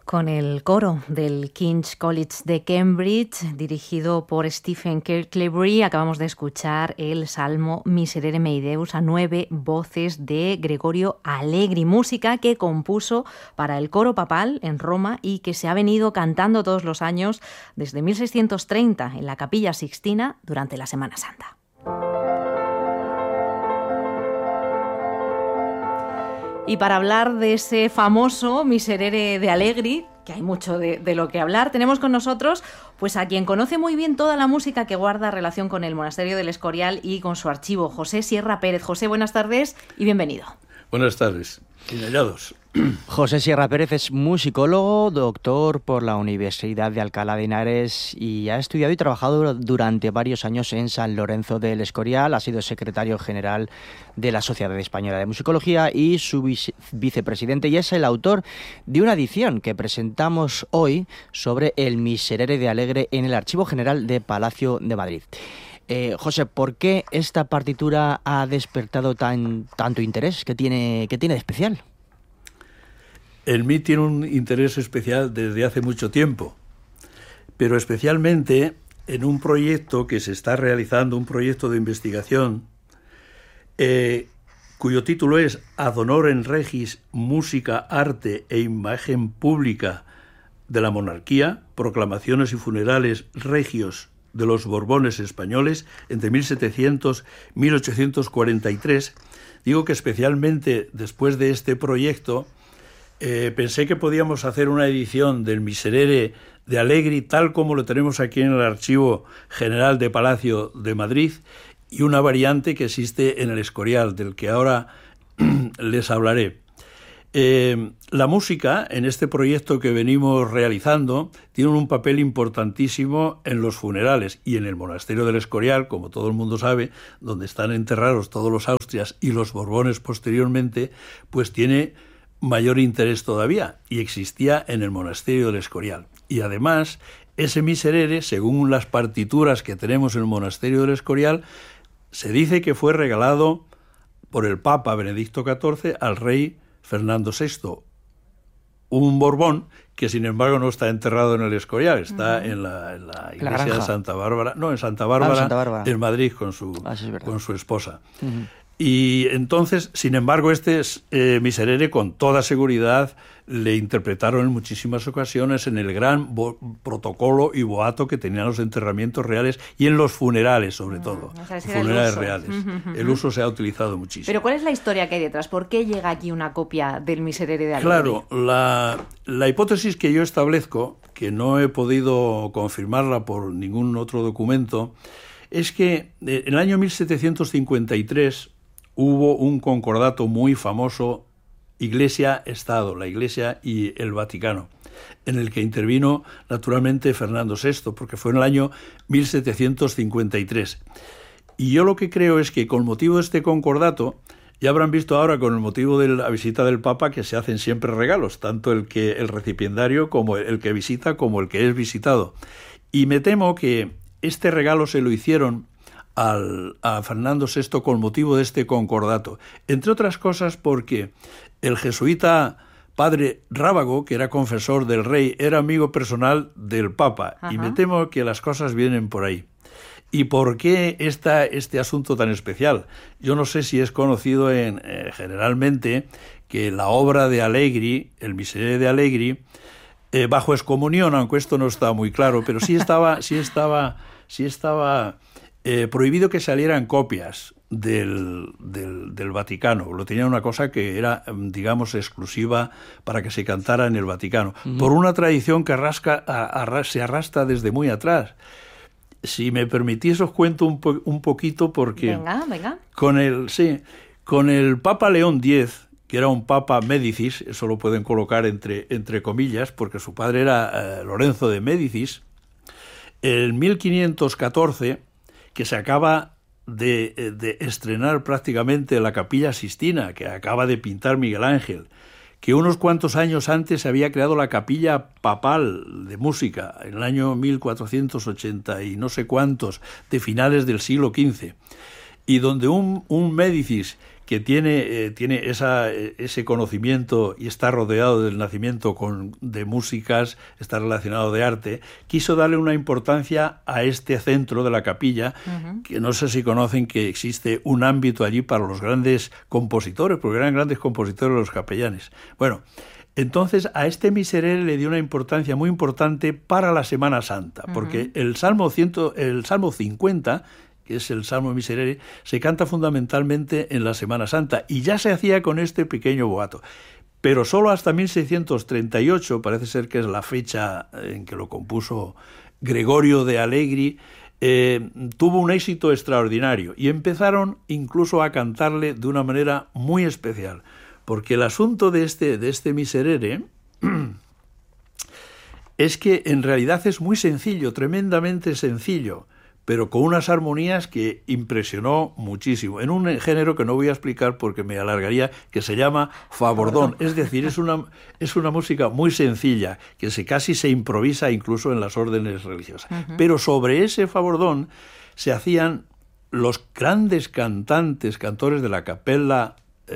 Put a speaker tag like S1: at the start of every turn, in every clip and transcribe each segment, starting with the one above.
S1: Con el coro del King's College de Cambridge, dirigido por Stephen Kirklebury, acabamos de escuchar el Salmo Miserere Mei Deus a 9 voces de Gregorio Allegri, música que compuso para el coro papal en Roma y que se ha venido cantando todos los años desde 1630 en la Capilla Sixtina durante la Semana Santa. Y para hablar de ese famoso Miserere de Allegri, que hay mucho de lo que hablar, tenemos con nosotros pues a quien conoce muy bien toda la música que guarda relación con el Monasterio del Escorial y con su archivo, José Sierra Pérez. José, buenas tardes y bienvenido.
S2: Buenas tardes, bien hallados.
S3: José Sierra Pérez es musicólogo, doctor por la Universidad de Alcalá de Henares y ha estudiado y trabajado durante varios años en San Lorenzo del Escorial. Ha sido secretario general de la Sociedad Española de Musicología y su vicepresidente, y es el autor de una edición que presentamos hoy sobre el Miserere de Allegri en el Archivo General de Palacio de Madrid. José, ¿por qué esta partitura ha despertado tanto interés? ¿Qué tiene de especial?
S2: En mí tiene un interés especial desde hace mucho tiempo, pero especialmente en un proyecto que se está realizando, un proyecto de investigación, cuyo título es Ad honorem regis, música, arte e imagen pública de la monarquía, proclamaciones y funerales regios de los Borbones españoles entre 1700 y 1843. Digo que especialmente después de este proyecto pensé que podíamos hacer una edición del Miserere de Allegri tal como lo tenemos aquí en el Archivo General de Palacio de Madrid, y una variante que existe en el Escorial, del que ahora les hablaré. La música en este proyecto que venimos realizando tiene un papel importantísimo en los funerales y en el Monasterio del Escorial, como todo el mundo sabe, donde están enterrados todos los Austrias y los Borbones posteriormente, pues tiene mayor interés todavía, y existía en el Monasterio del Escorial. Y además, ese Miserere, según las partituras que tenemos en el Monasterio del Escorial, se dice que fue regalado por el Papa Benedicto XIV al rey Fernando VI, un Borbón que sin embargo no está enterrado en el Escorial, está en la iglesia de Santa Bárbara, en Santa Bárbara, en Madrid con su esposa. Y entonces, sin embargo, este Miserere con toda seguridad le interpretaron en muchísimas ocasiones en el gran protocolo y boato que tenían los enterramientos reales y en los funerales, sobre todo, funerales reales. El uso se ha utilizado muchísimo.
S1: Pero ¿cuál es la historia que hay detrás? ¿Por qué llega aquí una copia del Miserere de Allegri?
S2: Claro, la hipótesis que yo establezco, que no he podido confirmarla por ningún otro documento, es que en el año 1753 hubo un concordato muy famoso, Iglesia-Estado, la Iglesia y el Vaticano, en el que intervino naturalmente Fernando VI, porque fue en el año 1753. Y yo lo que creo es que con motivo de este concordato, ya habrán visto ahora con el motivo de la visita del Papa que se hacen siempre regalos, tanto el recipiendario como el que visita como el que es visitado. Y me temo que este regalo se lo hicieron a Fernando VI con motivo de este concordato, entre otras cosas porque el jesuita padre Rábago, que era confesor del rey, era amigo personal del Papa. Ajá. Y me temo que las cosas vienen por ahí. ¿Y por qué está este asunto tan especial? Yo no sé si es conocido generalmente que la obra de Allegri, el Miserere de Allegri, bajo excomunión, aunque esto no está muy claro, pero sí estaba prohibido que salieran copias del Vaticano. Lo tenía una cosa que era, digamos, exclusiva para que se cantara en el Vaticano, por una tradición que se arrastra desde muy atrás. Si me permitís os cuento un poquito porque...
S1: Venga.
S2: Con el Papa León X, que era un Papa Médicis, eso lo pueden colocar entre comillas, porque su padre era Lorenzo de Médicis, en 1514, que se acaba de estrenar prácticamente la Capilla Sixtina, que acaba de pintar Miguel Ángel, que unos cuantos años antes se había creado la Capilla Papal de Música, en el año 1480 y no sé cuántos, de finales del siglo XV, y donde un Médicis que tiene ese conocimiento y está rodeado del nacimiento de músicas, está relacionado de arte, quiso darle una importancia a este centro de la capilla, que no sé si conocen que existe un ámbito allí para los grandes compositores, porque eran grandes compositores los capellanes. Bueno, entonces a este Miserere le dio una importancia muy importante para la Semana Santa, porque el Salmo 50, que es el Salmo Miserere, se canta fundamentalmente en la Semana Santa, y ya se hacía con este pequeño boato. Pero solo hasta 1638, parece ser que es la fecha en que lo compuso Gregorio de Allegri, tuvo un éxito extraordinario, y empezaron incluso a cantarle de una manera muy especial, porque el asunto de este Miserere es que en realidad es muy sencillo, tremendamente sencillo, pero con unas armonías que impresionó muchísimo, en un género que no voy a explicar porque me alargaría, que se llama favordón. Es decir, es una música muy sencilla, que casi se improvisa incluso en las órdenes religiosas. Pero sobre ese favordón se hacían los grandes cantores de la Capella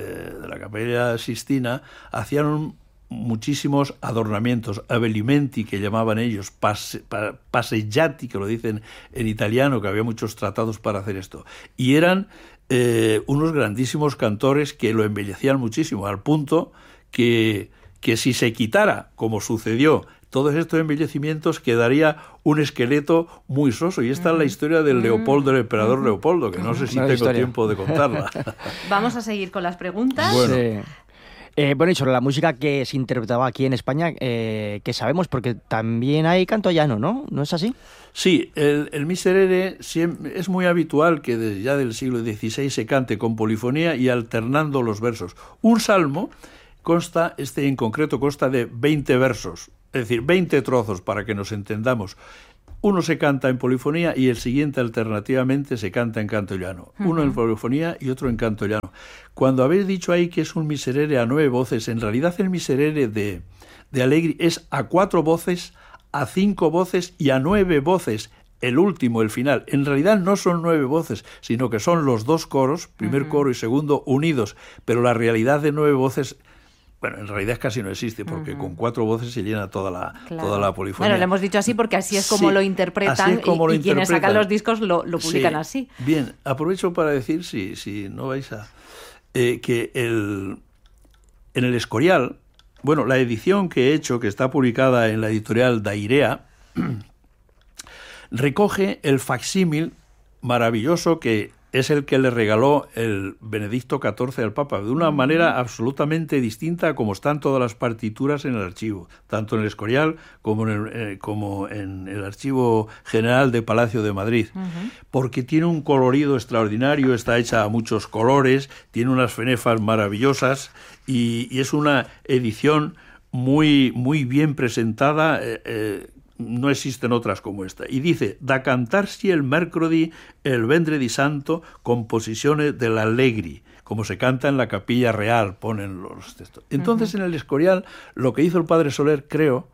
S2: Sistina, hacían muchísimos adornamientos, abelimenti, que llamaban ellos, passeggiati, que lo dicen en italiano, que había muchos tratados para hacer esto. Y eran unos grandísimos cantores que lo embellecían muchísimo, al punto que si se quitara, como sucedió, todos estos embellecimientos, quedaría un esqueleto muy soso. Y esta es la historia del Leopoldo, del emperador Leopoldo, que no sé si tengo tiempo de contarla.
S1: Vamos a seguir con las preguntas.
S2: Bueno.
S3: Sí. Y sobre la música que se interpretaba aquí en España, que sabemos, porque también hay canto llano, ¿no? ¿No es así?
S2: Sí, el Miserere es muy habitual que desde ya del siglo XVI se cante con polifonía y alternando los versos. Un salmo en concreto consta de 20 versos, es decir, 20 trozos, para que nos entendamos. Uno se canta en polifonía y el siguiente alternativamente se canta en canto llano. Uno en polifonía y otro en canto llano. Cuando habéis dicho ahí que es un Miserere a 9 voces, en realidad el Miserere de Allegri es a 4 voces, a 5 voces y a 9 voces. El último, el final, en realidad no son 9 voces, sino que son los dos coros, primer coro y segundo, unidos. Pero la realidad de 9 voces... Bueno, en realidad casi no existe, porque con 4 voces se llena toda la polifonía.
S1: Bueno, lo hemos dicho así porque así es como lo interpretan, y quienes sacan los discos lo publican así.
S2: Bien, aprovecho para decir, si no vais a... que en el Escorial, bueno, la edición que he hecho, que está publicada en la editorial Dairea, recoge el facsímil maravilloso que es el que le regaló el Benedicto XIV al Papa, de una manera absolutamente distinta a como están todas las partituras en el archivo, tanto en el Escorial como en el Archivo General de Palacio de Madrid, porque tiene un colorido extraordinario, está hecha a muchos colores, tiene unas fenefas maravillosas y es una edición muy, muy bien presentada. No existen otras como esta. Y dice, da cantarsi el mercredi, el vendredi santo, composiciones del Allegri, como se canta en la Capilla Real, ponen los textos. Entonces, en el Escorial, lo que hizo el padre Soler, creo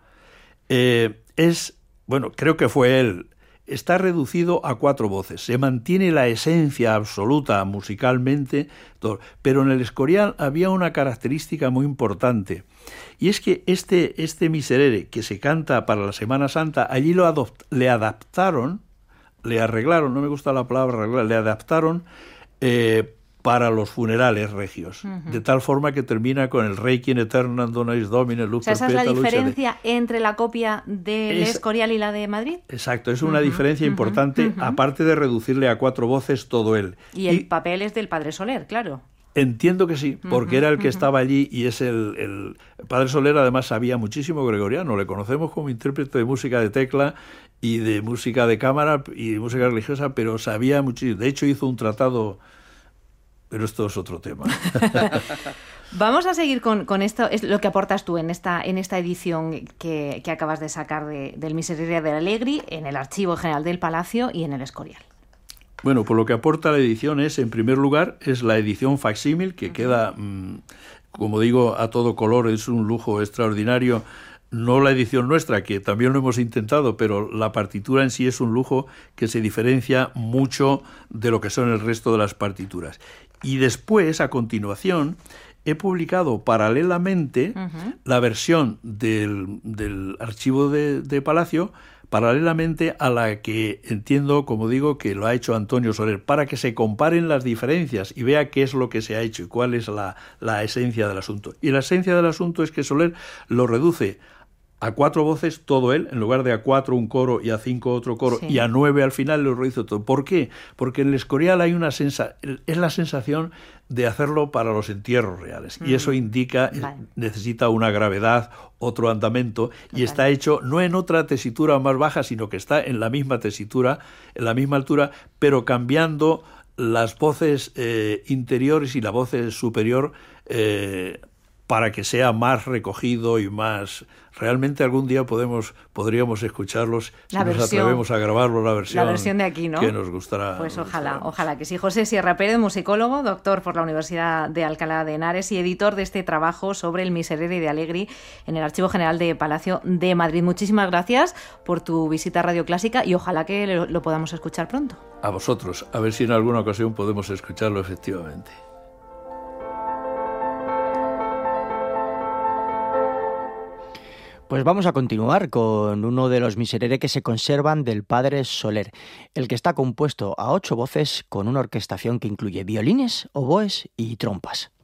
S2: que fue él, está reducido a 4 voces. Se mantiene la esencia absoluta musicalmente, pero en el Escorial había una característica muy importante. Y es que este Miserere, que se canta para la Semana Santa, allí le adaptaron, le arreglaron, no me gusta la palabra arreglar, le adaptaron para los funerales regios, de tal forma que termina con el Requiem aeternam dona eis Domine lux perpetua.
S1: ¿Esa es la diferencia entre la copia del Escorial y la de Madrid?
S2: Exacto, es una diferencia importante, aparte de reducirle a 4 voces todo él.
S1: Y el papel es del padre Soler, claro.
S2: Entiendo que sí, porque era el que estaba allí y es el padre Soler. Además sabía muchísimo gregoriano, le conocemos como intérprete de música de tecla y de música de cámara y de música religiosa, pero sabía muchísimo. De hecho hizo un tratado, pero esto es otro tema.
S1: Vamos a seguir con esto, es lo que aportas tú en esta edición que acabas de sacar del Miserere de Allegri, en el Archivo General del Palacio y en el Escorial.
S2: Bueno, pues lo que aporta la edición es, en primer lugar, es la edición facsímil, que queda, como digo, a todo color, es un lujo extraordinario. No la edición nuestra, que también lo hemos intentado, pero la partitura en sí es un lujo que se diferencia mucho de lo que son el resto de las partituras. Y después, a continuación, he publicado paralelamente la versión del archivo de Palacio, paralelamente a la que entiendo, como digo, que lo ha hecho Antonio Soler, para que se comparen las diferencias y vea qué es lo que se ha hecho y cuál es la esencia del asunto. Y la esencia del asunto es que Soler lo reduce a 4 voces, todo él, en lugar de a 4 un coro y a 5 otro coro, y a 9 al final lo reduce todo. ¿Por qué? Porque en el Escorial hay es la sensación de hacerlo para los entierros reales, y eso indica, necesita una gravedad, otro andamento, y está hecho no en otra tesitura más baja, sino que está en la misma tesitura, en la misma altura, pero cambiando las voces interiores y la voz superior para que sea más recogido y más... Realmente algún día podríamos escucharlos, si nos atrevemos a grabarlo, la versión
S1: de aquí, ¿no?
S2: Que nos gustará.
S1: Pues ojalá que sí. José Sierra Pérez, musicólogo, doctor por la Universidad de Alcalá de Henares y editor de este trabajo sobre el Miserere de Allegri en el Archivo General de Palacio de Madrid. Muchísimas gracias por tu visita a Radio Clásica y ojalá que lo podamos escuchar pronto.
S2: A vosotros, a ver si en alguna ocasión podemos escucharlo efectivamente.
S3: Pues vamos a continuar con uno de los Miserere que se conservan del padre Soler, el que está compuesto a 8 voces con una orquestación que incluye violines, oboes y trompas.